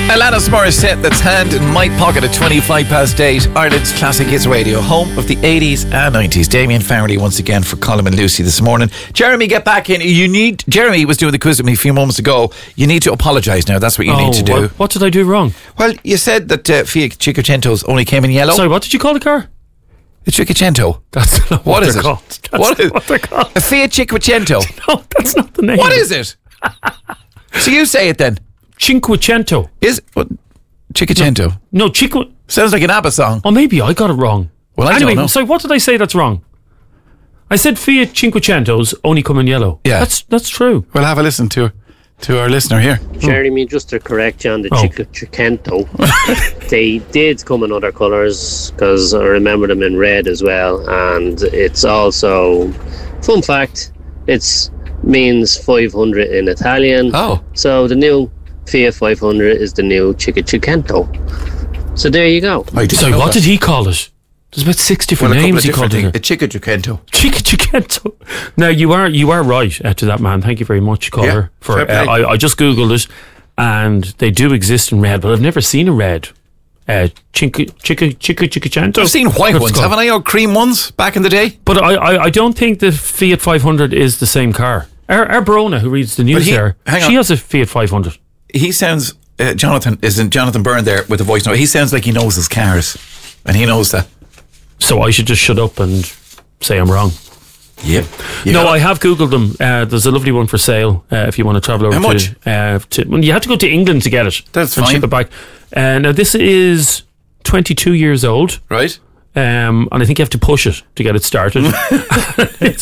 Alanis Morissette, that's hand in my pocket at 25 past 8. Ireland's Classic Hits Radio, home of the 80s and 90s. Damien Farrelly once again for Colm and Lucy this morning. Jeremy, get back in. Jeremy was doing the quiz with me a few moments ago. You need to apologise now. That's what you need to do. What did I do wrong? Well, you said that Fiat Cinquecentos only came in yellow. Sorry, what did you call the car? A Cinquecento. That's not what is they're it? called. That's what they're called. A Fiat Cinquecento. No, that's not the name. What is it? So you say it then. Cinquecento. Is what? Cinquecento. No, Cinque. Sounds like an ABBA song. Oh, maybe I got it wrong. Well, I don't know. So what did I say that's wrong? I said Fiat Cinquecentos only come in yellow. Yeah. That's true. We'll have a listen to our listener here. Jeremy, just to correct you on the Cinquecento, they did come in other colours because I remember them in red as well. And it's also, fun fact, it means 500 in Italian. Oh. So the new Fiat 500 is the new Cinquecento. So there you go. So what did he call it? There's about 6 different names he called it. A Cinquecento. Cinquecento. Now you are right to that, man. Thank you very much, caller. I just googled it, and they do exist in red, but I've never seen a red. Cinquecento. I've seen white ones, haven't I? Or cream ones back in the day. But I don't think the Fiat 500 is the same car. Our Brona, who reads the news she has a Fiat 500. He sounds Jonathan Byrne there with the voice note. He sounds like he knows his cars, and he knows that. So I should just shut up and say I'm wrong. Yep. No, I have googled them. There's a lovely one for sale if you want to travel over. How much? Well, you have to go to England to get it. That's and fine. Ship it back. Now this is 22 years old. Right. And I think you have to push it to get it started. It's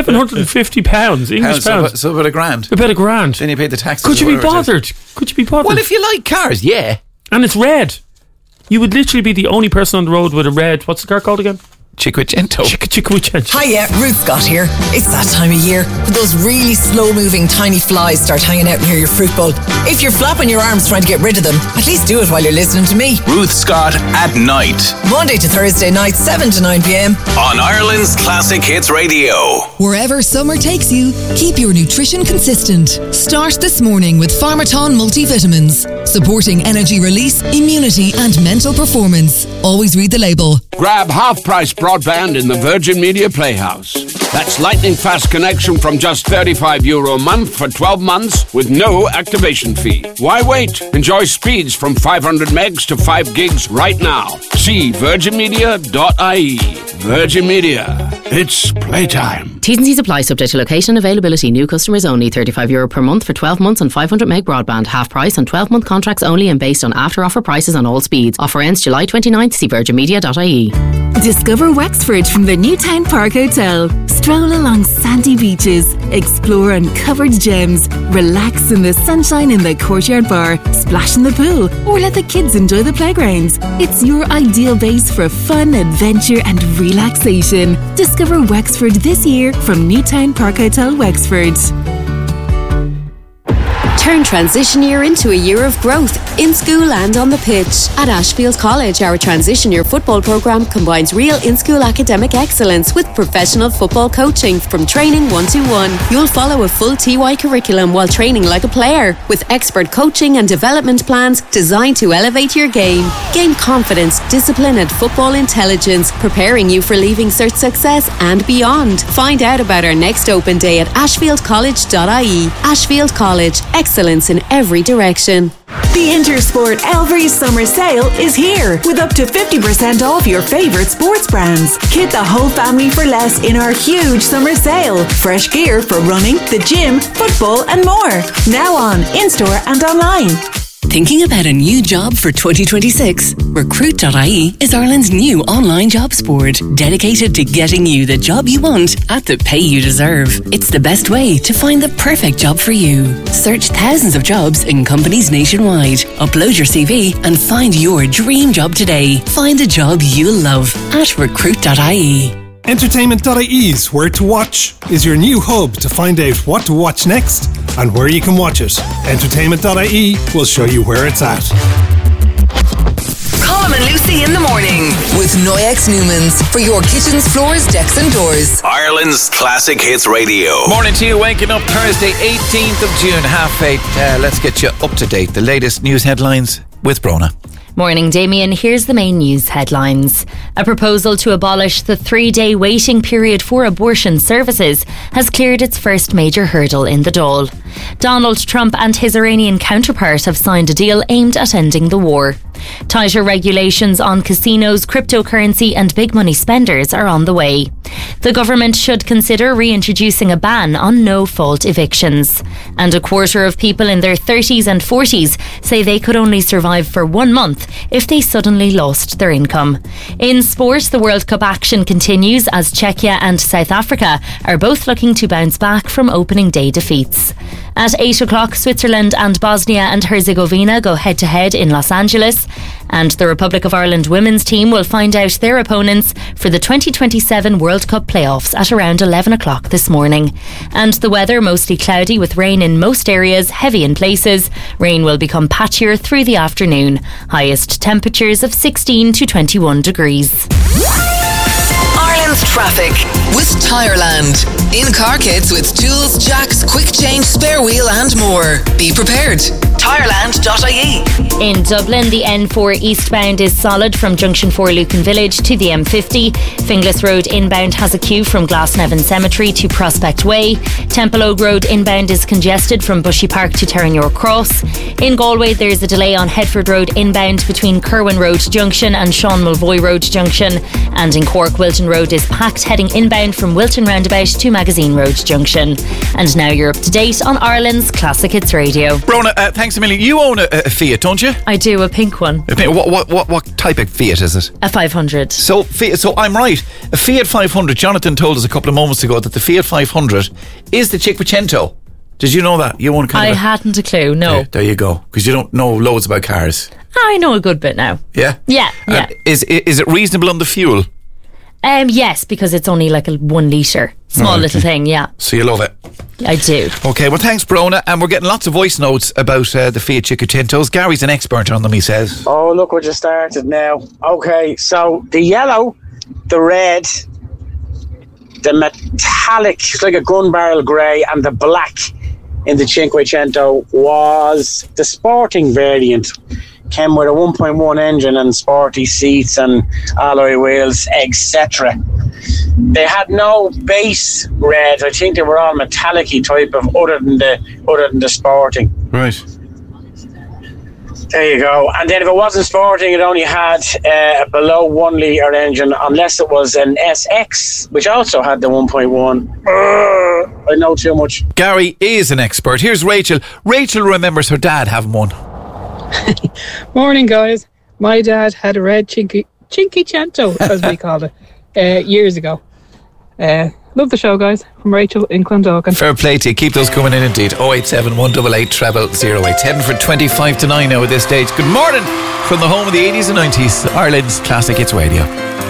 £750 English pounds. So about $1,000. About $1,000. Then you pay the taxes. Could you be bothered? Well, if you like cars, yeah. And it's red. You would literally be the only person on the road with a red. What's the car called again? Cinquecento. Cinquecento. Hiya, Ruth Scott here. It's that time of year when those really slow-moving tiny flies start hanging out near your fruit bowl. If you're flapping your arms trying to get rid of them, at least do it while you're listening to me. Ruth Scott at night. Monday to Thursday night, 7 to 9 p.m. on Ireland's Classic Hits Radio. Wherever summer takes you, keep your nutrition consistent. Start this morning with Pharmaton multivitamins, supporting energy release, immunity and mental performance. Always read the label. Grab half-price broadband in the Virgin Media Playhouse. That's lightning fast connection from just €35 a month for 12 months with no activation fee. Why wait? Enjoy speeds from 500 megs to 5 gigs right now. See virginmedia.ie. Virgin Media. It's playtime. T's and C's apply, subject to location and availability. New customers only. €35 per month for 12 months on 500 meg broadband. Half price on 12-month contracts only and based on after-offer prices on all speeds. Offer ends July 29th. See virginmedia.ie. Discover Wexford from the Newtown Park Hotel. Stroll along sandy beaches, explore uncovered gems, relax in the sunshine in the courtyard bar, splash in the pool, or let the kids enjoy the playgrounds. It's your ideal base for fun, adventure and relaxation. Discover Wexford this year from Newtown Park Hotel, Wexford. Turn transition year into a year of growth, in school and on the pitch. At Ashfield College, our transition year football programme combines real in-school academic excellence with professional football coaching from training 1-to-1. You'll follow a full TY curriculum while training like a player, with expert coaching and development plans designed to elevate your game. Gain confidence, discipline and football intelligence, preparing you for Leaving Cert success and beyond. Find out about our next open day at ashfieldcollege.ie. Ashfield College, excellence in every direction. The Intersport Elvery's summer sale is here with up to 50% off your favourite sports brands. Kit the whole family for less in our huge summer sale. Fresh gear for running, the gym, football and more. Now on, in-store and online. Thinking about a new job for 2026? Recruit.ie is Ireland's new online jobs board, dedicated to getting you the job you want at the pay you deserve. It's the best way to find the perfect job for you. Search thousands of jobs in companies nationwide. Upload your CV and find your dream job today. Find a job you'll love at Recruit.ie. Entertainment.ie's Where to Watch is your new hub to find out what to watch next and where you can watch it. Entertainment.ie will show you where it's at. Colm and Lucy in the morning with Noyex Newmans for your kitchens, floors, decks and doors. Ireland's Classic Hits Radio. Morning to you, waking up Thursday 18th of June, 8:30. Let's get you up to date. The latest news headlines with Brona. Morning, Damien. Here's the main news headlines. A proposal to abolish the 3-day waiting period for abortion services has cleared its first major hurdle in the Dáil. Donald Trump and his Iranian counterpart have signed a deal aimed at ending the war. Tighter regulations on casinos, cryptocurrency and big money spenders are on the way. The government should consider reintroducing a ban on no-fault evictions. And a quarter of people in their 30s and 40s say they could only survive for 1 month if they suddenly lost their income. In sport, the World Cup action continues as Czechia and South Africa are both looking to bounce back from opening day defeats. At 8 o'clock, Switzerland and Bosnia and Herzegovina go head-to-head in Los Angeles. And the Republic of Ireland women's team will find out their opponents for the 2027 World Cup playoffs at around 11 o'clock this morning. And the weather mostly cloudy with rain in most areas, heavy in places. Rain will become patchier through the afternoon. Highest temperatures of 16 to 21 degrees. Ireland's traffic with Tireland. In-car kits with tools, jacks, quick change, spare wheel and more. Be prepared. Tireland.ie. In Dublin, the N4 eastbound is solid from Junction 4 Lucan Village to the M50. Finglas Road inbound has a queue from Glasnevin Cemetery to Prospect Way. Temple Oak Road inbound is congested from Bushy Park to Terranure Cross. In Galway, there's a delay on Headford Road inbound between Kerwin Road Junction and Sean Mulvoy Road Junction. And in Cork, Wilton Road is packed heading inbound from Wilton Roundabout to Magazine Road Junction. And now you're up to date on Ireland's Classic Hits Radio. Brona, thanks a million. You own a Fiat, don't you? I do, a pink one. What type of Fiat is it? A 500. So I'm right. A Fiat 500, Jonathan told us a couple of moments ago that the Fiat 500 is the Cinquecento. Did you know that? You own I hadn't a clue, no. There you go. Because you don't know loads about cars. I know a good bit now. Yeah? Yeah. Is it reasonable on the fuel? Yes, because it's only like a 1 litre. Small little thing, yeah. So you love it? I do. Okay, well thanks Brona, and we're getting lots of voice notes about the Fiat Cinquecentos. Gary's an expert on them, he says. Oh, look what you started now. Okay, so the yellow, the red, the metallic, it's like a gun barrel grey, and the black in the Cinquecento was the sporting variant. Came with a 1.1 engine and sporty seats and alloy wheels, etc. They had no base red. I think they were all metallic-y type of other than the sporting. Right. There you go. And then if it wasn't sporting, it only had a below 1 litre engine, unless it was an SX, which also had the 1.1. I know too much. Gary is an expert. Here's Rachel. Rachel remembers her dad having one. Morning, guys. My dad had a red Cinquecento, as we called it, years ago. Love the show, guys. From Rachel in Clondalkin. Fair play to you. Keep those coming in indeed. 087 188 0008. Heading for 25 to 9 now at this stage. Good morning from the home of the 80s and 90s, Ireland's Classic Hits Radio.